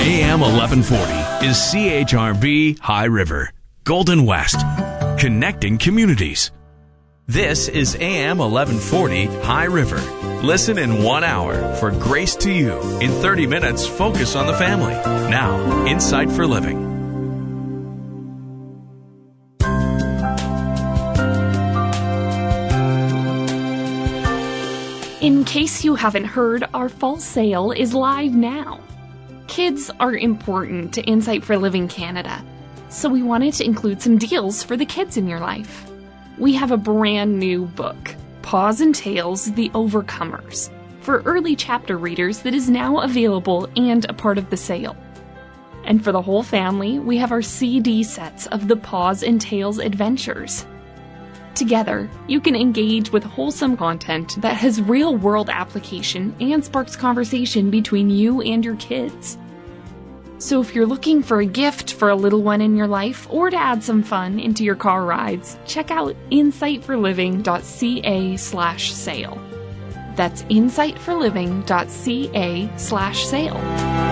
AM 1140 is CHRB High River, Golden West, connecting communities. This is AM 1140 High River. Listen in 1 hour for Grace to You. In 30 minutes, focus on the family. Now, Insight for Living. In case you haven't heard, our fall sale is live now. Kids are important to Insight for Living Canada, so we wanted to include some deals for the kids in your life. We have a brand new book, Paws and Tails, The Overcomers, for early chapter readers that is now available and a part of the sale. And for the whole family, we have our CD sets of the Paws and Tails Adventures. Together, you can engage with wholesome content that has real-world application and sparks conversation between you and your kids. So if you're looking for a gift for a little one in your life or to add some fun into your car rides, check out insightforliving.ca/sale. That's insightforliving.ca/sale.